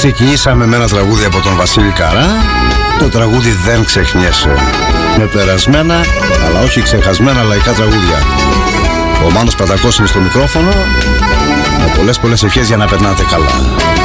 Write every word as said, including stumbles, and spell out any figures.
Ξεκινήσαμε με ένα τραγούδι από τον Βασίλη Καρά. Το τραγούδι «Δεν ξεχνιέσαι», με περασμένα αλλά όχι ξεχασμένα λαϊκά τραγούδια. Ο Μάνος Πατακός είναι στο μικρόφωνο, με πολλές πολλές ευχές για να περνάτε καλά.